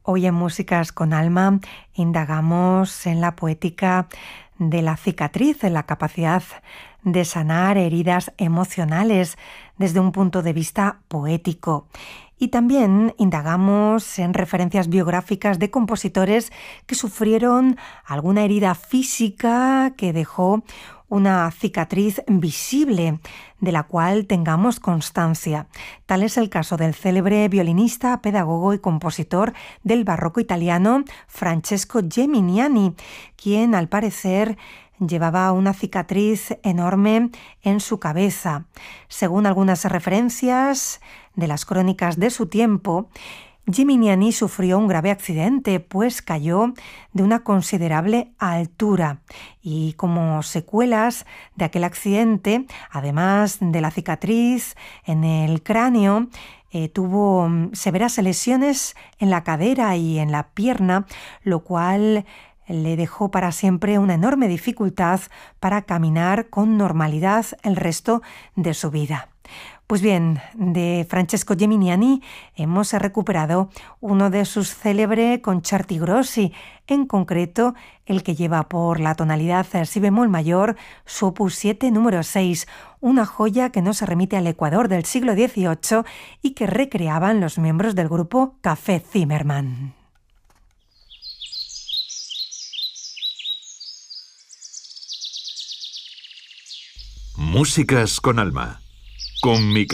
Hoy en Músicas con Alma indagamos en la poética de la cicatriz, en la capacidad de sanar heridas emocionales desde un punto de vista poético. Y también indagamos en referencias biográficas de compositores que sufrieron alguna herida física que dejó una cicatriz visible de la cual tengamos constancia. Tal es el caso del célebre violinista, pedagogo y compositor del barroco italiano Francesco Geminiani, quien al parecer llevaba una cicatriz enorme en su cabeza. Según algunas referencias de las crónicas de su tiempo, Geminiani sufrió un grave accidente, pues cayó de una considerable altura y como secuelas de aquel accidente, además de la cicatriz en el cráneo, tuvo severas lesiones en la cadera y en la pierna, lo cual le dejó para siempre una enorme dificultad para caminar con normalidad el resto de su vida. Pues bien, de Francesco Geminiani hemos recuperado uno de sus célebres concerti grossi, en concreto el que lleva por la tonalidad si bemol mayor su opus 7 número 6, una joya que nos remite al Ecuador del siglo XVIII y que recreaban los miembros del grupo Café Zimmermann. Músicas con Alma, con Miquel